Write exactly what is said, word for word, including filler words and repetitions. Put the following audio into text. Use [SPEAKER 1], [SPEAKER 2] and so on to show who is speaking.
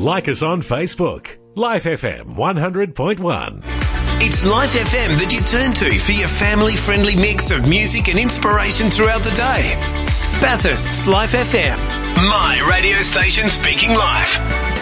[SPEAKER 1] like us on Facebook. Life F M one hundred point one.
[SPEAKER 2] It's Life F M that you turn to for your family-friendly mix of music and inspiration throughout the day. Bathurst's Life F M. My radio station speaking life.